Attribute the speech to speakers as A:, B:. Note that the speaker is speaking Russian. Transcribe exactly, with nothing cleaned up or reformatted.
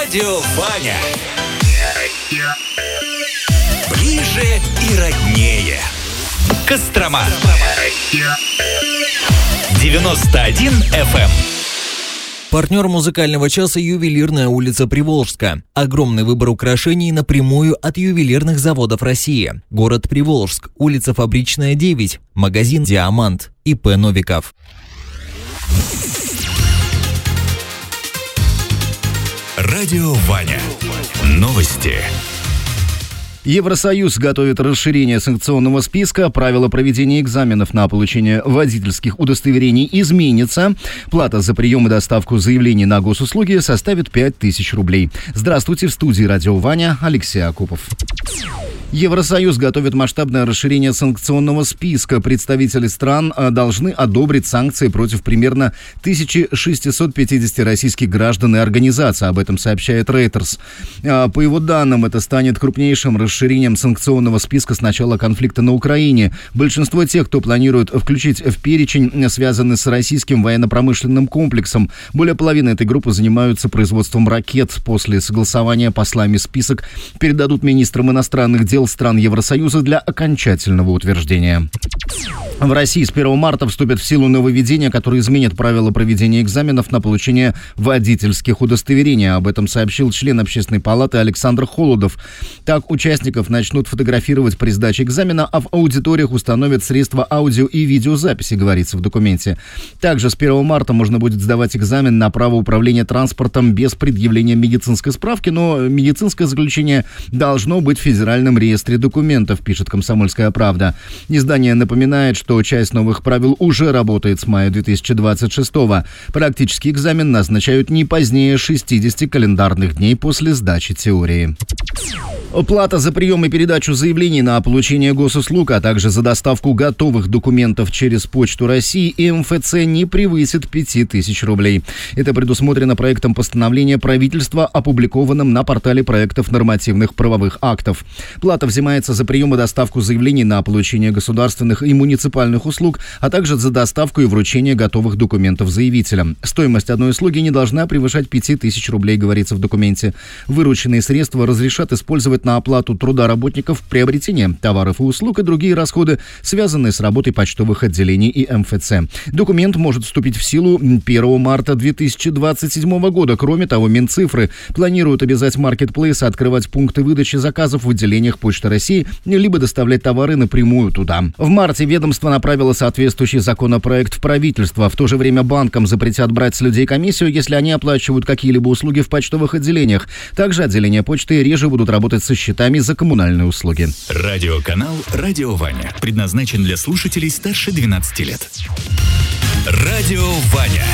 A: Радио Ваня. Ближе и роднее. Кострома. девяносто один эф эм.
B: Партнер музыкального часа — ювелирная улица Приволжска. Огромный выбор украшений напрямую от ювелирных заводов России. Город Приволжск, улица Фабричная, девять, магазин «Диамант», ИП Новиков.
A: Радио Ваня. Новости.
C: Евросоюз готовит расширение санкционного списка. Правила проведения экзаменов на получение водительских удостоверений изменится. Плата за прием и доставку заявлений на госуслуги составит пять тысяч рублей. Здравствуйте, в студии Радио Ваня Алексей Акупов. Евросоюз готовит масштабное расширение санкционного списка. Представители стран должны одобрить санкции против примерно тысяча шестьсот пятьдесят российских граждан и организаций. Об этом сообщает Reuters. По его данным, это станет крупнейшим расширением санкционного списка с начала конфликта на Украине. Большинство тех, кто планирует включить в перечень, связанный с российским военно-промышленным комплексом. Более половины этой группы занимаются производством ракет. После согласования послами список передадут министрам иностранных дел стран Евросоюза для окончательного утверждения. В России с первого марта вступят в силу нововведения, которые изменят правила проведения экзаменов на получение водительских удостоверений. Об этом сообщил член Общественной палаты Александр Холодов. Так, участников начнут фотографировать при сдаче экзамена, а в аудиториях установят средства аудио- и видеозаписи, говорится в документе. Также с первого марта можно будет сдавать экзамен на право управления транспортом без предъявления медицинской справки, но медицинское заключение должно быть в Федеральном реестре документов, пишет «Комсомольская правда». Издание напоминает, что часть новых правил уже работает с мая две тысячи двадцать шестого. Практический экзамен назначают не позднее шестидесяти календарных дней после сдачи теории. Плата за прием и передачу заявлений на получение госуслуг, а также за доставку готовых документов через Почту России и эм эф цэ не превысит пяти тысяч рублей. Это предусмотрено проектом постановления правительства, опубликованным на портале проектов нормативных правовых актов. Плата взимается за прием и доставку заявлений на получение государственных и муниципальных услуг, а также за доставку и вручение готовых документов заявителям. Стоимость одной услуги не должна превышать пяти тысяч рублей, говорится в документе. Вырученные средства разрешат использовать на оплату труда работников, приобретение товаров и услуг и другие расходы, связанные с работой почтовых отделений и эм эф цэ. Документ может вступить в силу первого марта две тысячи двадцать седьмого года. Кроме того, Минцифры планируют обязать маркетплейсы открывать пункты выдачи заказов в отделениях Почты России, либо доставлять товары напрямую туда. В марте ведомство направило соответствующий законопроект в правительство. В то же время банкам запретят брать с людей комиссию, если они оплачивают какие-либо услуги в почтовых отделениях. Также отделения почты реже будут работать со счетами за коммунальные услуги.
A: Радиоканал «Радио Ваня» предназначен для слушателей старше двенадцати лет. Радио Ваня.